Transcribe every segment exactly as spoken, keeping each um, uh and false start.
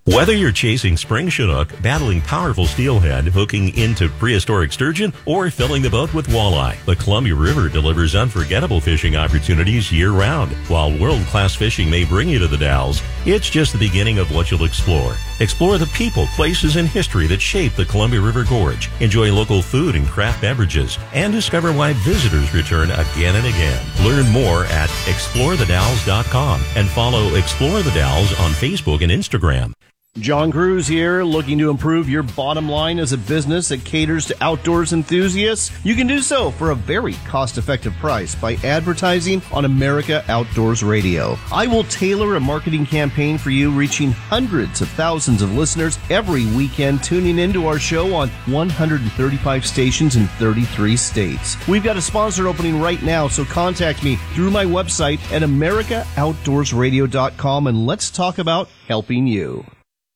Whether you're chasing spring chinook, battling powerful steelhead, hooking into prehistoric sturgeon, or filling the boat with walleye, the Columbia River delivers unforgettable fishing opportunities year-round. While world-class fishing may bring you to the Dalles, it's just the beginning of what you'll explore. Explore the people, places, and history that shape the Columbia River Gorge. Enjoy local food and craft beverages, and discover why visitors return again and again. Learn more at explore the dalles dot com and follow Explore the Dalles on Facebook and Instagram. John Cruz here, looking to improve your bottom line as a business that caters to outdoors enthusiasts? You can do so for a very cost-effective price by advertising on America Outdoors Radio. I will tailor a marketing campaign for you, reaching hundreds of thousands of listeners every weekend, tuning into our show on one hundred thirty-five stations in thirty-three states. We've got a sponsor opening right now, so contact me through my website at america outdoors radio dot com, and let's talk about helping you.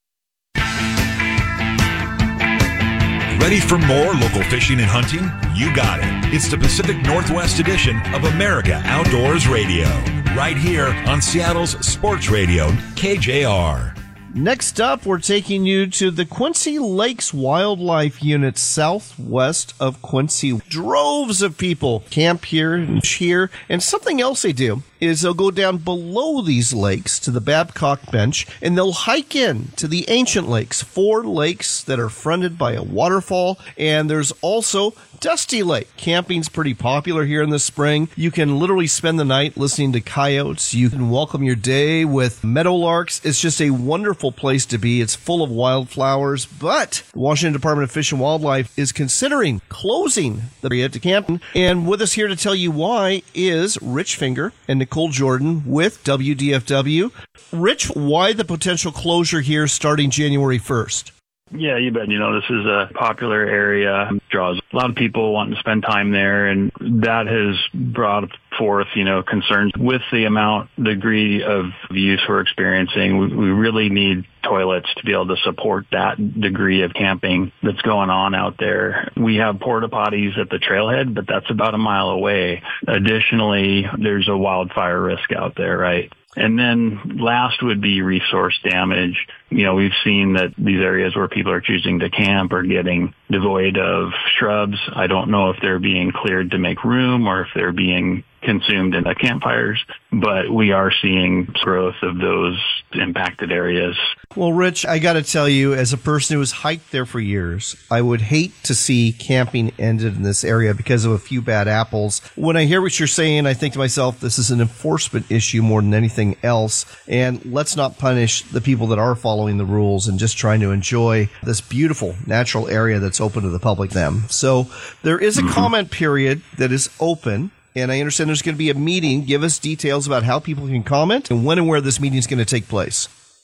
Ready for more local fishing and hunting? You got it. It's the Pacific Northwest edition of America Outdoors Radio, right here on Seattle's Sports Radio, K J R. Next up, we're taking you to the Quincy Lakes Wildlife Unit southwest of Quincy. Droves of people camp here and here, and something else they do is they'll go down below these lakes to the Babcock Bench, and they'll hike in to the Ancient Lakes, four lakes that are fronted by a waterfall, and there's also Dusty Lake. Camping's pretty popular here in the spring. You can literally spend the night listening to coyotes. You can welcome your day with meadowlarks. It's just a wonderful place to be. It's full of wildflowers, but the Washington Department of Fish and Wildlife is considering closing the area to camping. And with us here to tell you why is Rich Finger and Nicole Jordan with W D F W. Rich, why the potential closure here starting January first? Yeah, you bet. You know, this is a popular area, draws a lot of people wanting to spend time there, and that has brought forth, you know, concerns with the amount, degree of use we're experiencing. We, we really need toilets to be able to support that degree of camping that's going on out there. We have porta potties at the trailhead, but that's about a mile away. Additionally, there's a wildfire risk out there, right? And then last would be resource damage. You know, we've seen that these areas where people are choosing to camp are getting devoid of shrubs. I don't know if they're being cleared to make room or if they're being consumed in the campfires, but we are seeing growth of those impacted areas. Well, Rich, I got to tell you, as a person who has hiked there for years, I would hate to see camping ended in this area because of a few bad apples. When I hear what you're saying, I think to myself, this is an enforcement issue more than anything else, and let's not punish the people that are following the rules and just trying to enjoy this beautiful natural area that's open to the public then. So there is a mm-hmm. comment period that is open. And I understand there's going to be a meeting. Give us details about how people can comment and when and where this meeting is going to take place.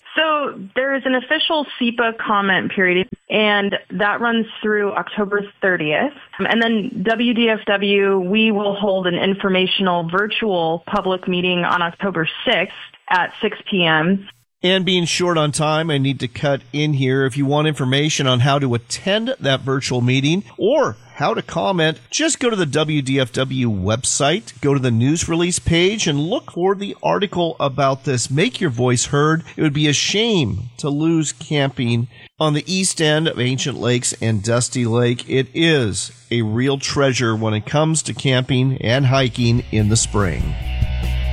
So there is an official SEPA comment period, and that runs through October thirtieth. And then W D F W, we will hold an informational virtual public meeting on October sixth at six p.m. And being short on time, I need to cut in here. If you want information on how to attend that virtual meeting or how to comment, just go to the W D F W website, go to the news release page, and look for the article about this. Make your voice heard. It would be a shame to lose camping on the east end of Ancient Lakes and Dusty Lake. It is a real treasure when it comes to camping and hiking in the spring.